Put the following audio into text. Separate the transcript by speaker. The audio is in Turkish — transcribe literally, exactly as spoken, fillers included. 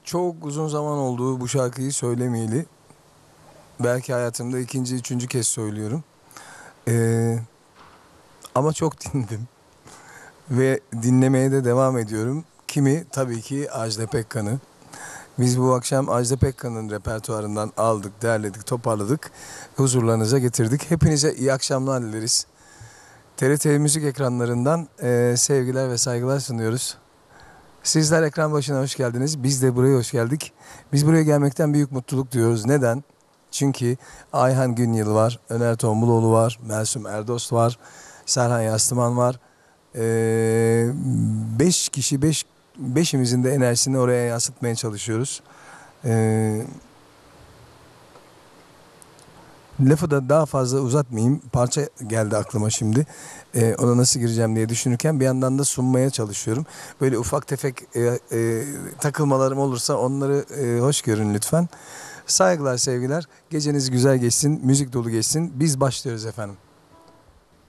Speaker 1: Çok uzun zaman oldu bu şarkıyı söylemeyeli. Belki hayatımda ikinci, üçüncü kez söylüyorum. Ee, ama çok dinledim ve dinlemeye de devam ediyorum. Kimi? Tabii ki Ajda Pekkan'ı. Biz bu akşam Ajda Pekkan'ın repertuarından aldık, derledik, toparladık. Huzurlarınıza getirdik. Hepinize iyi akşamlar dileriz. T R T Müzik ekranlarından e, sevgiler ve saygılar sunuyoruz. Sizler ekran başına hoş geldiniz. Biz de buraya hoş geldik. Biz buraya gelmekten büyük mutluluk duyuyoruz. Neden? Çünkü Ayhan Günyıl var, Öner Tombuloğlu var, Melsum Erdost var, Serhan Yastıman var. Ee, beş kişi, beş, beşimizin de enerjisini oraya yansıtmaya çalışıyoruz. Ee, Lafı da daha fazla uzatmayayım. Parça geldi aklıma şimdi. Ee, ona nasıl gireceğim diye düşünürken bir yandan da sunmaya çalışıyorum. Böyle ufak tefek e, e, takılmalarım olursa onları e, hoş görün lütfen. Saygılar, sevgiler. Geceniz güzel geçsin, müzik dolu geçsin. Biz başlıyoruz efendim.